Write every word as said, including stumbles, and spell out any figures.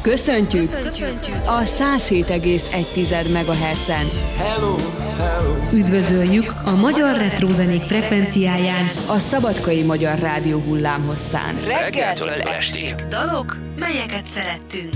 Köszöntjük, Köszöntjük a száz hét egész egy megahertzen. Hello, hello. Üdvözöljük a magyar retrózenék frekvenciáján, a Szabadkai Magyar Rádió hullámhosszán. Reggeltől estig. Dalok, melyeket szerettünk.